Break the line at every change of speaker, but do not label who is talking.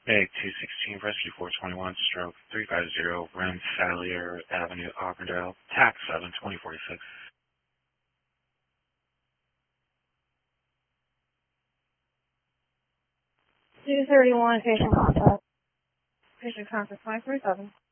Meg 216, Rescue 421, stroke 350, Rensselaer Avenue, Auburndale, TAC 7, 2046.
231, patient contact. Patient contact 547.